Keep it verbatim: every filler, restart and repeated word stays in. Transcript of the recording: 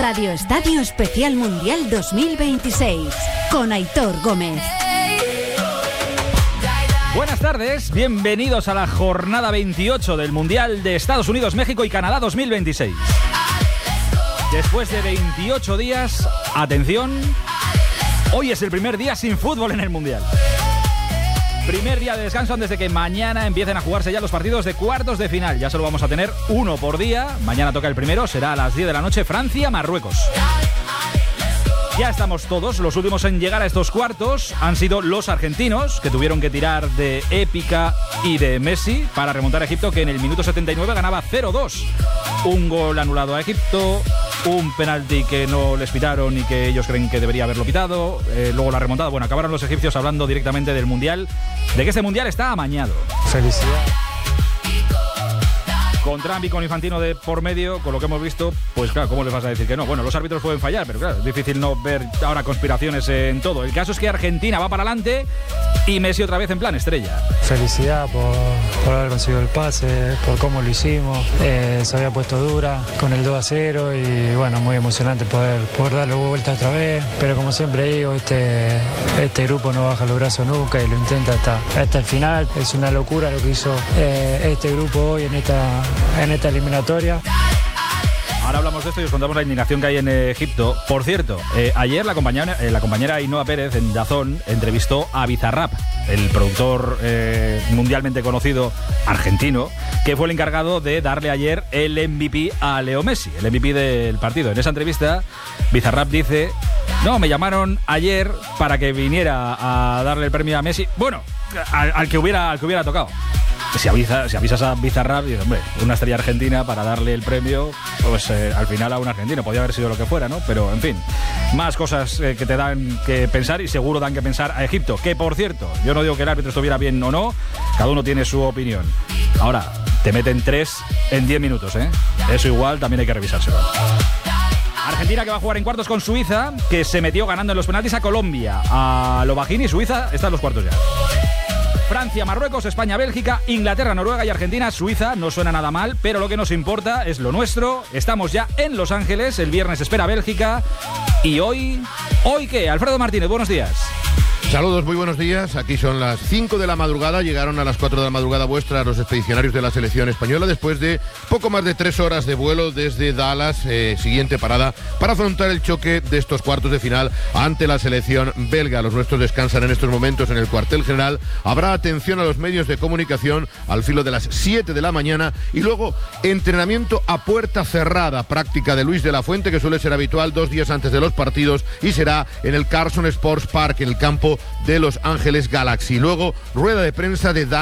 Radio Estadio Especial Mundial dos mil veintiséis con Aitor Gómez. Buenas tardes, bienvenidos a la jornada veintiocho del Mundial de Estados Unidos, México y Canadá dos mil veintiséis. Después de veintiocho días, atención, hoy es el primer día sin fútbol en el Mundial. Primer día de descanso antes de que mañana empiecen a jugarse ya los partidos de cuartos de final. Ya solo vamos a tener uno por día. Mañana toca el primero, será a las diez de la noche, Francia-Marruecos. Ya estamos todos. Los últimos en llegar a estos cuartos han sido los argentinos, que tuvieron que tirar de épica y de Messi para remontar a Egipto, que en el minuto setenta y nueve ganaba cero dos. Un gol anulado a Egipto, un penalti que no les pitaron y que ellos creen que debería haberlo pitado, eh, luego la remontada. Bueno, acabaron los egipcios hablando directamente del Mundial, de que este Mundial está amañado. Felicidad. Con Trump y con Infantino de por medio, con lo que hemos visto, pues claro, ¿cómo les vas a decir que no? Bueno, los árbitros pueden fallar, pero claro, es difícil no ver ahora conspiraciones en todo. El caso es que Argentina va para adelante y Messi otra vez en plan estrella. Felicidad por, por haber conseguido el pase, por cómo lo hicimos. Eh, se había puesto dura con el dos a cero y bueno, muy emocionante poder, poder darle vuelta otra vez. Pero como siempre digo, este, este grupo no baja los brazos nunca y lo intenta hasta, hasta el final. Es una locura lo que hizo eh, este grupo hoy en esta... en esta eliminatoria. Ahora hablamos de esto y os contamos la indignación que hay en Egipto. Por cierto, eh, ayer la compañera, eh, la compañera Ainhoa Pérez en DAZN entrevistó a Bizarrap, el productor eh, mundialmente conocido argentino, que fue el encargado de darle ayer el M V P a Leo Messi, el M V P del partido. En esa entrevista, Bizarrap dice: no, me llamaron ayer para que viniera a darle el premio a Messi. Bueno, al, al que hubiera, al que hubiera tocado. Si, avisa, si avisas a Bizarrap, dices, hombre, una estrella argentina para darle el premio, pues eh, al final a un argentino, podía haber sido lo que fuera, ¿no? Pero, en fin, más cosas eh, que te dan que pensar y seguro dan que pensar a Egipto. Que, por cierto, yo no digo que el árbitro estuviera bien o no, cada uno tiene su opinión. Ahora, te meten tres en diez minutos, ¿eh? Eso igual también hay que revisárselo. Argentina que va a jugar en cuartos con Suiza, que se metió ganando en los penaltis a Colombia. A Lovagini, Suiza está en los cuartos ya. Francia, Marruecos, España, Bélgica, Inglaterra, Noruega y Argentina. Suiza no suena nada mal, pero lo que nos importa es lo nuestro. Estamos ya en Los Ángeles, el viernes espera Bélgica. Y hoy, ¿hoy qué? Alfredo Martínez, buenos días. Saludos, muy buenos días. Aquí son las cinco de la madrugada. Llegaron a las cuatro de la madrugada vuestras los expedicionarios de la selección española después de poco más de tres horas de vuelo desde Dallas, eh, siguiente parada, para afrontar el choque de estos cuartos de final ante la selección belga. Los nuestros descansan en estos momentos en el cuartel general. Habrá atención a los medios de comunicación al filo de las siete de la mañana y luego entrenamiento a puerta cerrada, práctica de Luis de la Fuente, que suele ser habitual dos días antes de los partidos, y será en el Carson Sports Park, en el campo de Los Ángeles Galaxy. Luego, rueda de prensa de Dan